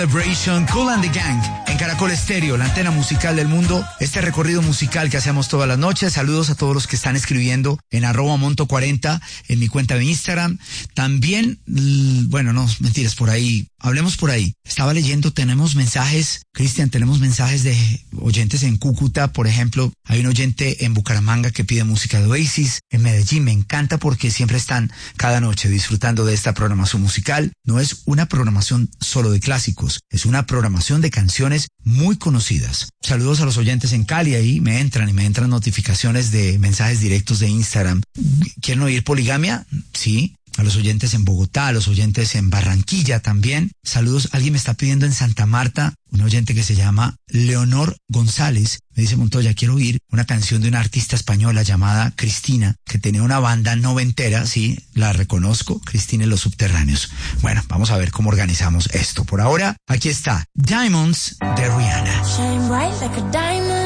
Celebration, Kool and the Gang, en Caracol Estéreo, la antena musical del mundo. Este recorrido musical que hacemos todas las noches. Saludos a todos los que están escribiendo en @monto40 en mi cuenta de Instagram. También, bueno, no, mentiras, por ahí. Hablemos por ahí. Estaba leyendo, tenemos mensajes, Cristian, tenemos mensajes de oyentes en Cúcuta, por ejemplo. Hay un oyente en Bucaramanga que pide música de Oasis. En Medellín me encanta porque siempre están cada noche disfrutando de esta programación musical. No es una programación solo de clásicos, es una programación de canciones muy conocidas. Saludos a los oyentes en Cali, ahí me entran notificaciones de mensajes directos de Instagram. ¿Quieren oír Poligamia? Sí. A los oyentes en Bogotá, a los oyentes en Barranquilla también. Saludos, alguien me está pidiendo en Santa Marta, un oyente que se llama Leonor González. Me dice, Montoya, quiero oír una canción de una artista española llamada Cristina, que tenía una banda noventera, sí, la reconozco, Cristina y los Subterráneos. Bueno, vamos a ver cómo organizamos esto. Por ahora, aquí está, Diamonds de Rihanna. Shine bright like a diamond.